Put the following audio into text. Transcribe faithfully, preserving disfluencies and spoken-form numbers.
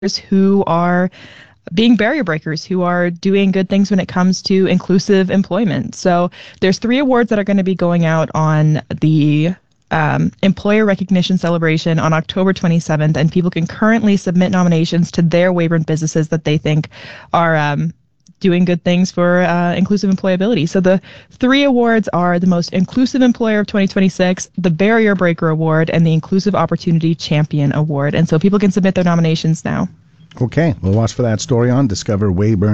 who are being barrier breakers, who are doing good things when it comes to inclusive employment. So there's three awards that are going to be going out on the um, Employer Recognition Celebration on October twenty-seventh, and people can currently submit nominations to their Weyburn businesses that they think are um, doing good things for uh, inclusive employability. So the three awards are the Most Inclusive Employer of twenty twenty-six, the Barrier Breaker Award, and the Inclusive Opportunity Champion Award. And so people can submit their nominations now. Okay, we'll watch for that story on Discover Weyburn.